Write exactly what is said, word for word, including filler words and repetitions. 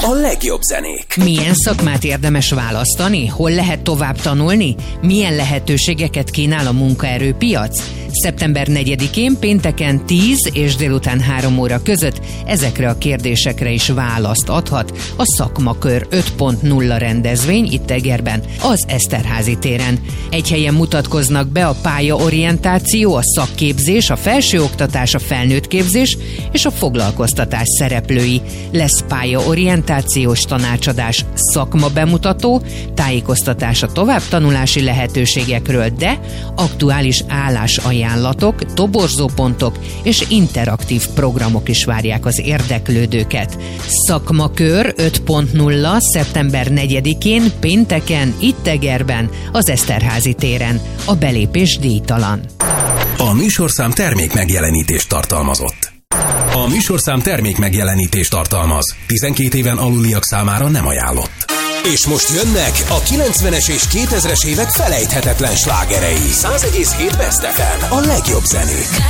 A legjobb zenék. Milyen szakmát érdemes választani? Hol lehet tovább tanulni? Milyen lehetőségeket kínál a munkaerőpiac? szeptember negyedikén pénteken tíz és délután három óra között ezekre a kérdésekre is választ adhat a Szakmakör öt pont nulla rendezvény itt Egerben, az Eszterházy téren. Egy helyen mutatkoznak be a pályaorientáció, a szakképzés, a felsőoktatás, a felnőttképzés és a foglalkoztatás szereplői. Lesz pályaorientációs tanácsadás, szakma bemutató, tájékoztatás a továbbtanulási lehetőségekről, de aktuális állásajánlatok, toborzópontok és interaktív programok is várják az érdeklődőket. Szakmakör öt pont nulla szeptember negyedikén pénteken itt Egerben, az Eszterházy téren. A belépés díjtalan. A műsorszám termék megjelenítést tartalmazott. A műsorszám termék megjelenítést tartalmaz. tizenkét éven aluliak számára nem ajánlott. És most jönnek a kilencvenes és kétezres évek felejthetetlen slágerei. száz egész hét Best ef em, a legjobb zenék.